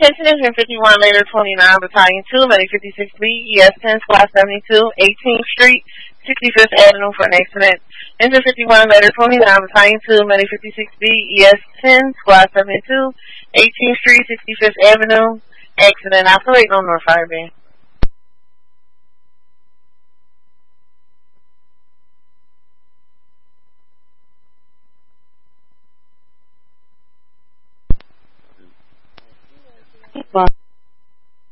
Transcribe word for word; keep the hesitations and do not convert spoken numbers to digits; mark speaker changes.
Speaker 1: Attention Engine fifty-one, later twenty-nine, Battalion two, Medic fifty-six B, E S ten, Squad seventy-two, eighteenth Street, sixty-fifth Avenue for an accident. Engine fifty-one, later twenty-nine, Battalion two, Medic fifty-six B, E S ten, Squad seventy-two, eighteenth Street, sixty-fifth Avenue, accident operating on North Fireband.